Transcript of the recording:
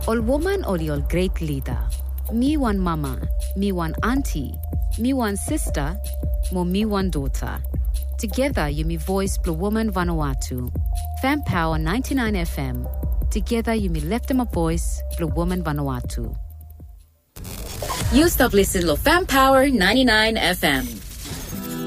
All woman or your great leader. Me one mama, me one auntie, me one sister, mo me one daughter. Together you me voice Blue Woman Vanuatu. Fan Power 99 FM. Together you me left them a voice Blue Woman Vanuatu. You stop listening to Fan Power 99 FM.